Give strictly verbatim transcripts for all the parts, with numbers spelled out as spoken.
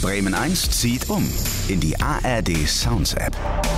Bremen eins zieht um in die A R D Sounds App.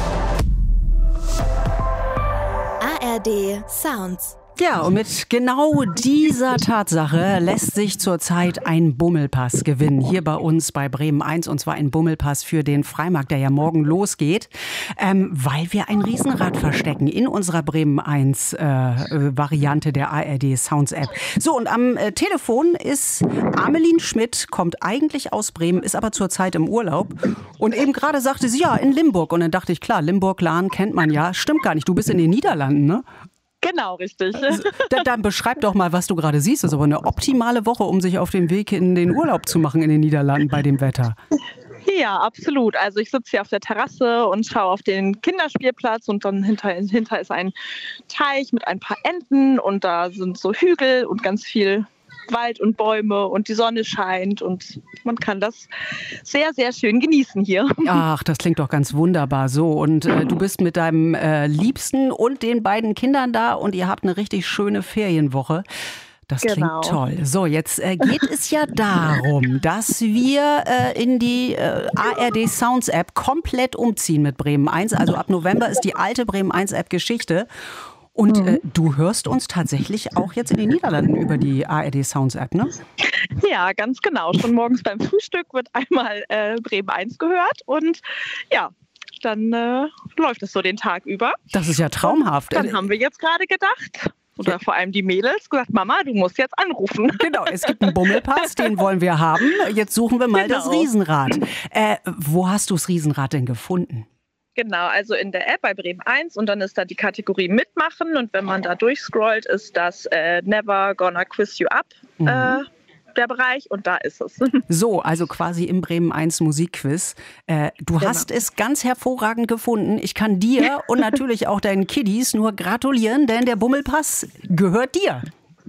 A R D Sounds. Ja, und mit genau dieser Tatsache lässt sich zurzeit ein Bummelpass gewinnen. Hier bei uns bei Bremen eins, und zwar ein Bummelpass für den Freimarkt, der ja morgen losgeht, ähm, weil wir ein Riesenrad verstecken in unserer Bremen eins äh, Variante der A R D Sounds App. So, und am äh, Telefon ist Amelien Schmidt, kommt eigentlich aus Bremen, ist aber zurzeit im Urlaub. Und eben gerade sagte sie, ja, in Limburg. Und dann dachte ich, klar, Limburg-Lahn kennt man ja. Stimmt gar nicht, du bist in den Niederlanden, ne? Genau, richtig. Dann, dann beschreib doch mal, was du gerade siehst. Das ist aber eine optimale Woche, um sich auf den Weg in den Urlaub zu machen in den Niederlanden bei dem Wetter. Ja, absolut. Also ich sitze hier auf der Terrasse und schaue auf den Kinderspielplatz und dann hinter, hinter ist ein Teich mit ein paar Enten und da sind so Hügel und ganz viel Wald und Bäume und die Sonne scheint und man kann das sehr, sehr schön genießen hier. Ach, das klingt doch ganz wunderbar so. Und äh, du bist mit deinem äh, Liebsten und den beiden Kindern da und ihr habt eine richtig schöne Ferienwoche. Das Genau. klingt toll. So, jetzt äh, geht es ja darum, dass wir äh, in die äh, A R D Sounds App komplett umziehen mit Bremen eins. Also ab November ist die alte Bremen eins App Geschichte. Und äh, du hörst uns tatsächlich auch jetzt in den Niederlanden über die A R D Sounds App, ne? Ja, ganz genau. Schon morgens beim Frühstück wird einmal äh, Bremen eins gehört und ja, dann äh, läuft es so den Tag über. Das ist ja traumhaft. Und dann haben wir jetzt gerade gedacht, oder vor allem die Mädels, gesagt, Mama, du musst jetzt anrufen. Genau, es gibt einen Bummelpass, den wollen wir haben. Jetzt suchen wir mal Genau. das Riesenrad. Äh, wo hast du das Riesenrad denn gefunden? Genau, also in der App bei Bremen eins und dann ist da die Kategorie Mitmachen und wenn man da durchscrollt, ist das äh, Never Gonna Quiz You Up Mhm. äh, der Bereich und da ist es. So, also quasi im Bremen eins Musikquiz. Äh, du Genau. hast es ganz hervorragend gefunden. Ich kann dir und natürlich auch deinen Kiddies nur gratulieren, denn der Bummelpass gehört dir.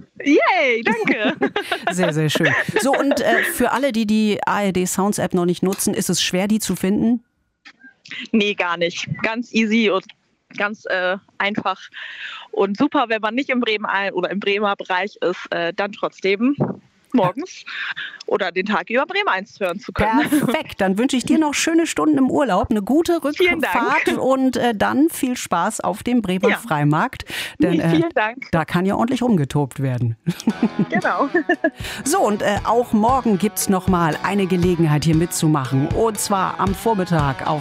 Yay, danke. Sehr, sehr schön. So, und äh, für alle, die die A R D Sounds App noch nicht nutzen, ist es schwer, die zu finden? Nee, gar nicht. Ganz easy und ganz äh, einfach und super, wenn man nicht im Bremen ein oder im Bremer Bereich ist, äh, dann trotzdem morgens oder den Tag über Bremen eins hören zu können. Perfekt, dann wünsche ich dir noch schöne Stunden im Urlaub, eine gute Vielen Rückfahrt Dank. und äh, dann viel Spaß auf dem Bremer Ja. Freimarkt, denn äh, Vielen Dank. da kann ja ordentlich rumgetobt werden. Genau. So, und äh, auch morgen gibt's noch mal eine Gelegenheit, hier mitzumachen, und zwar am Vormittag auf